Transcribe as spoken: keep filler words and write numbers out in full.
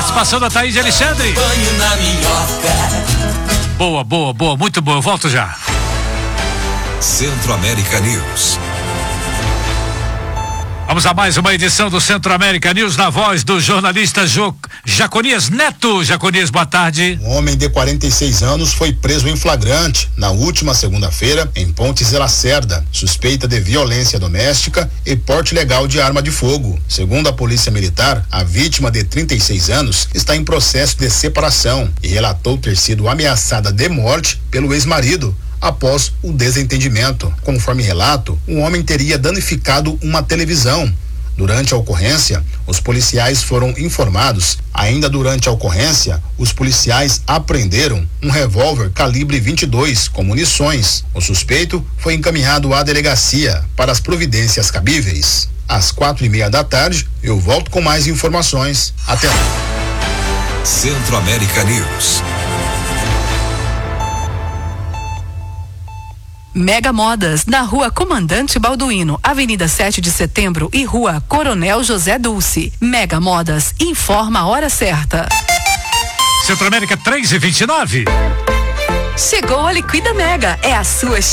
participação da Thaís Alexandre. Banho na minhoca. Boa, boa, boa, muito boa. Eu volto já. Centro-América News. Vamos a mais uma edição do Centro-América News na voz do jornalista jo... Jaconias Neto. Jaconias, boa tarde. Um homem de quarenta e seis anos foi preso em flagrante na última segunda-feira em Pontes de Lacerda, suspeita de violência doméstica e porte legal de arma de fogo. Segundo a Polícia Militar, a vítima de trinta e seis anos está em processo de separação e relatou ter sido ameaçada de morte pelo ex-marido após o desentendimento. Conforme relato, um homem teria danificado uma televisão. Durante a ocorrência, os policiais foram informados. Ainda durante a ocorrência, os policiais apreenderam um revólver calibre vinte e dois com munições. O suspeito foi encaminhado à delegacia para as providências cabíveis. Às quatro e meia da tarde, eu volto com mais informações. Até lá. Centro-América News. Mega Modas, na Rua Comandante Balduino, Avenida sete de Setembro e Rua Coronel José Dulce. Mega Modas, informa a hora certa. Centro-América três e vinte e nove. Chegou a Liquida Mega, é a sua chance.